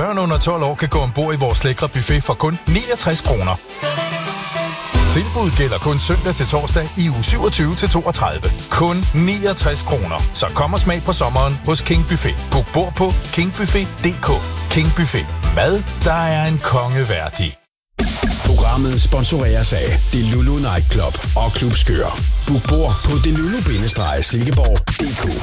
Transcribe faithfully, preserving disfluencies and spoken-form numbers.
Børn under tolv år kan gå ombord i vores lækre buffet for kun niogtres kroner. Tilbuddet gælder kun søndag til torsdag i uge syvogtyve til toogtredive. Kun niogtres kroner. Så kom og smag på sommeren hos King Buffet. Book bord på king buffet punktum d k. King Buffet. Mad, der er en konge værdig. Programmet sponsoreres af Delulu Nightclub og Klub Skør. Book bord på delulu bindestreg silkeborg punktum d k.